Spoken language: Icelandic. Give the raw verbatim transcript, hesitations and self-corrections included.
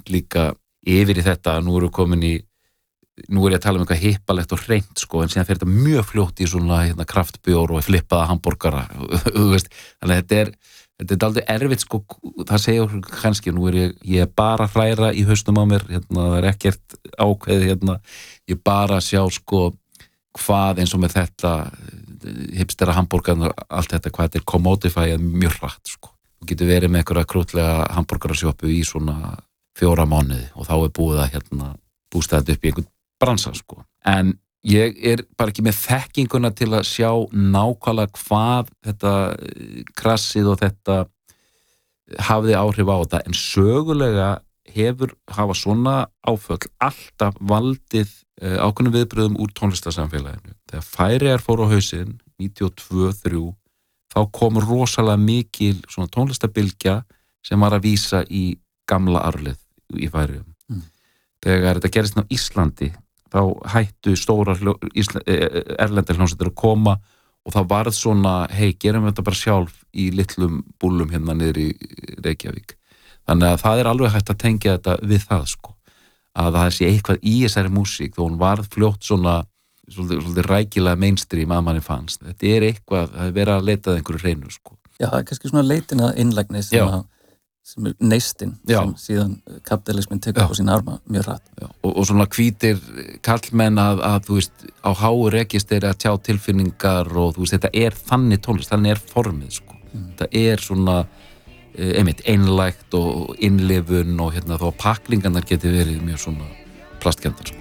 fært líka yfir í þetta, nú erum við komin í nú er ég að tala um eitthvað hippalegt og hreint sko, en síðan fer þetta mjög fljótt í svona hérna, kraftbjór og flippaða hambúrgara þannig að þetta er þetta er aldrei erfitt sko, það segja kannski, nú er ég, ég er bara að hræra í hausnum á mér, hérna, það er ekkert ákveðið, hérna, ég bara að sjá sko, hvað eins og með þetta hipstera hambúrgarna, allt þetta, hvað þetta er commodifyið mjög hratt sko, þú getur verið með einhverja krútlega hambúrgarasjópu í svona fjóra mánuði og þá er búið að hérna, bústa þetta upp í einhvern bransa sko, en ég er bara ekki með þekkinguna til að sjá nákvæmlega hvað þetta krassið og þetta hafði áhrif á þetta, en sögulega hefur hafa svona áföll alltaf valdið uh, ákveðnum viðbröðum úr tónlistarsamfélaginu. Þegar Færeyjar fóru á hausinn níutíu og tvö til þrjú þá kom rosalega mikil svona tónlistarbylgja sem var að vísa í gamla arfleið í Færeyjum. Mm. Þegar þetta gerist á Íslandi þá hættu stórar erlendar hljómsveitir að koma og það varð svona, hei, gerum við þetta bara sjálf í litlum búllum hérna niður í Reykjavík. Þannig að það er alveg hægt að tengja þetta við það, sko. Að það sé eitthvað í þessari músík, þó hún varð fljótt svona, svolítið, svolítið rækilega mainstream að manni fannst. Þetta er eitthvað, það er verið að leitað einhverju hreinu, sko. Já, það er kannski svona leitin að innlægni sem að sem er neistinn, sem síðan kapitalismin tekur upp á sína arma mjög hratt. Og, og svona hvítir karlmenn að, að þú veist, á háu rekist er að tjá tilfinningar og þú veist, þetta er þannig tónlist, þannig er formið, sko. Mm. Þetta er svona, einmitt, einlægt og innlifun og hérna þó að paklingarnar geti verið mjög svona plastkendar, sko.